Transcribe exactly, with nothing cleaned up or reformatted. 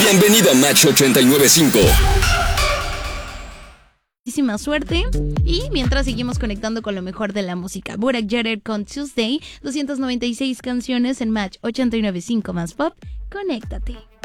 Bienvenido a Match ochenta y nueve punto cinco. Muchísima suerte. Y mientras seguimos conectando con lo mejor de la música, Burak Yeter con Tuesday, doscientas noventa y seis canciones en Match ochenta y nueve punto cinco más pop. Conéctate.